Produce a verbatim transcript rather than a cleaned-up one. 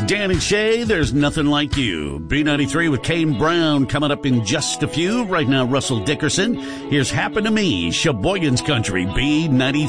Dan and Shay, there's nothing like you. B ninety-three with Kane Brown coming up in just a few. Right now, Russell Dickerson. Here's Happen to Me, Sheboygan's Country, B ninety-three.